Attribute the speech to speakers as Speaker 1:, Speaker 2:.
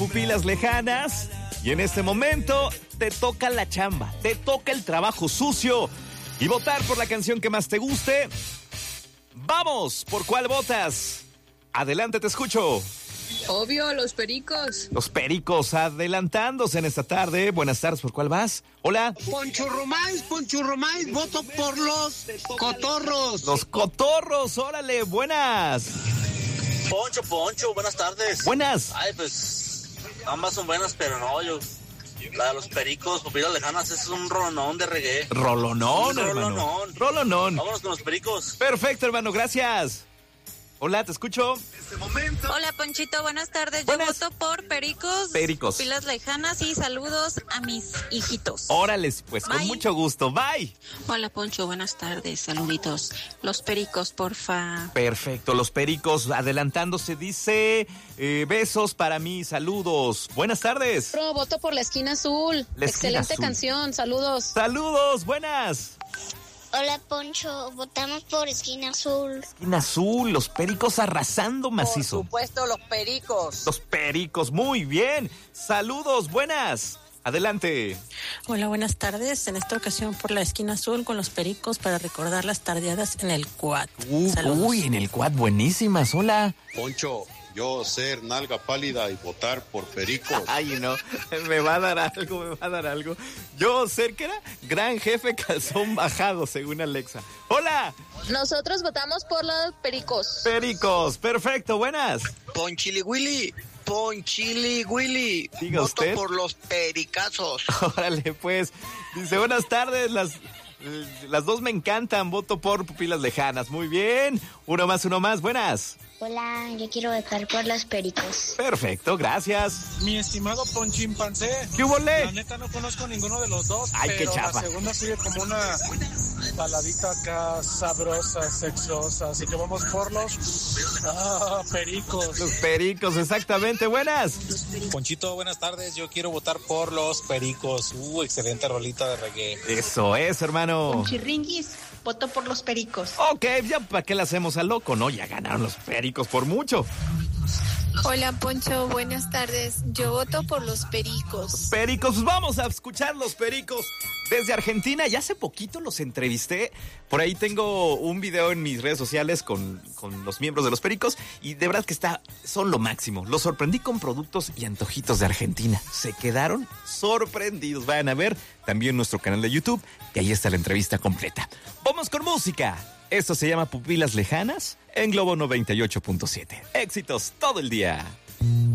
Speaker 1: Pupilas Lejanas. Y en este momento te toca la chamba, te toca el trabajo sucio y votar por la canción que más te guste. ¡Vamos! ¿Por cuál votas? Adelante, te escucho.
Speaker 2: Obvio, los Pericos.
Speaker 1: Los Pericos adelantándose en esta tarde. Buenas tardes, ¿por cuál vas? Hola.
Speaker 3: Poncho Romais, voto por los Cotorros.
Speaker 1: Los Cotorros, órale, buenas.
Speaker 4: Poncho, buenas tardes.
Speaker 1: Buenas.
Speaker 4: Ay, pues, ambas son buenas, pero no, la de los Pericos, Pupilas Lejanas, es un rolonón de reggae.
Speaker 1: Rolonón, hermano. Rolonón.
Speaker 4: Vámonos con los Pericos.
Speaker 1: Perfecto, hermano, gracias. Hola, te escucho.
Speaker 5: Hola, Ponchito, buenas tardes.
Speaker 1: Buenas.
Speaker 5: Yo voto por Pericos.
Speaker 1: Pupilas
Speaker 5: Lejanas y saludos a mis hijitos.
Speaker 1: Órales, pues
Speaker 5: Bye.
Speaker 1: con mucho gusto. Bye.
Speaker 6: Hola, Poncho, buenas tardes, saluditos. Los Pericos, porfa.
Speaker 1: Perfecto, los Pericos adelantándose, dice, besos para mí, saludos. Buenas tardes.
Speaker 2: Voto por La Esquina Azul.
Speaker 1: La Esquina
Speaker 2: Excelente
Speaker 1: Azul.
Speaker 2: canción, saludos.
Speaker 1: Saludos, buenas.
Speaker 7: Hola, Poncho, votamos por Esquina Azul.
Speaker 1: Esquina Azul, los Pericos arrasando macizo.
Speaker 8: Por supuesto, los Pericos.
Speaker 1: Los Pericos, muy bien. Saludos, buenas. Adelante.
Speaker 6: Hola, buenas tardes. En esta ocasión por la Esquina Azul con los Pericos para recordar las tardeadas en el Quad. Saludos.
Speaker 1: Uy, en el Quad, buenísimas. Hola.
Speaker 9: Poncho, yo ser nalga pálida y votar por Pericos.
Speaker 1: Ay, no, me va a dar algo. Yo ser, ¿qué era? Gran jefe calzón bajado, según Alexa. Hola.
Speaker 2: Nosotros votamos por los Pericos.
Speaker 1: Pericos, perfecto, buenas.
Speaker 3: Ponchili Willy.
Speaker 1: Diga
Speaker 3: voto
Speaker 1: usted.
Speaker 3: por los Pericazos.
Speaker 1: Órale, pues. Dice, buenas tardes, las dos me encantan, voto por Pupilas Lejanas. Muy bien, uno más, buenas.
Speaker 7: Hola, yo quiero votar por los Pericos.
Speaker 1: Perfecto, gracias.
Speaker 10: Mi estimado Ponchín Pancé.
Speaker 1: ¿Qué hubo, le?
Speaker 10: La neta no conozco ninguno de los dos.
Speaker 1: Ay, qué
Speaker 10: pero
Speaker 1: chafa.
Speaker 10: la segunda sigue como una baladita acá sabrosa, sexosa. Así que vamos por los Pericos.
Speaker 1: Los Pericos, exactamente, buenas.
Speaker 11: Ponchito, buenas tardes. Yo quiero votar por los Pericos. Excelente rolita de reggae.
Speaker 1: Eso es, hermano.
Speaker 12: Chirringuis, voto por los Pericos.
Speaker 1: Ok, ya para qué le hacemos al loco, ¿no? Ya ganaron los Pericos por mucho.
Speaker 13: Hola, Poncho, buenas tardes. Yo voto por los Pericos.
Speaker 1: Pericos, vamos a escuchar los Pericos desde Argentina. Ya hace poquito los entrevisté. Por ahí tengo un video en mis redes sociales con los miembros de los Pericos y de verdad que son lo máximo. Los sorprendí con productos y antojitos de Argentina. Se quedaron sorprendidos. Vayan a ver también nuestro canal de YouTube, que ahí está la entrevista completa. Vamos con música. Esto se llama Pupilas Lejanas en Globo 98.7. Éxitos todo el día.